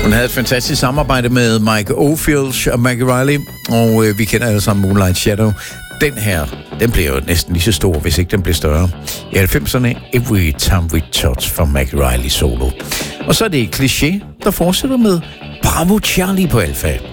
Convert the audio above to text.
Hun havde et fantastisk samarbejde med Mike Oldfield og Maggie Reilly, og vi kender alle sammen Moonlight Shadow. Den her, den bliver jo næsten lige så stor, hvis ikke den bliver større. I 90'erne, Every Time We Touch fra Maggie Reilly solo. Og så er det Cliché, der fortsætter med Bravo Charlie på Alfa.